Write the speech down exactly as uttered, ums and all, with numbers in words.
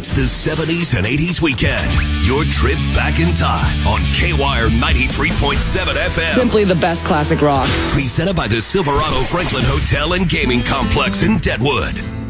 It's the seventies and eighties weekend. Your trip back in time on K-Wire ninety-three point seven F M. Simply the best classic rock. Presented by the Silverado Franklin Hotel and Gaming Complex in Deadwood.